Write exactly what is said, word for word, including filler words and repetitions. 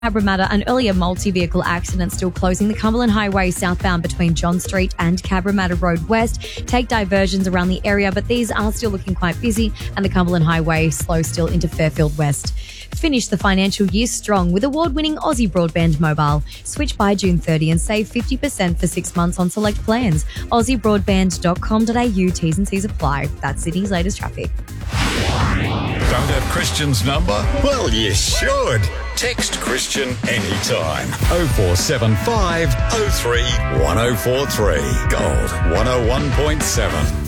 Cabramatta, an earlier multi-vehicle accident still closing the Cumberland Highway southbound between John Street and Cabramatta Road West. Take diversions around the area, but these are still looking quite busy, and the Cumberland Highway slow still into Fairfield West. Finish the financial year strong with award-winning Aussie Broadband Mobile. Switch by June thirtieth and save fifty percent for six months on select plans. aussie broadband dot com dot a u, T's and C's apply. That's Sydney's latest traffic. Don't have Christian's number? Well, you should. Text Christian anytime. oh four seven five oh three one oh four three. Gold one oh one point seven.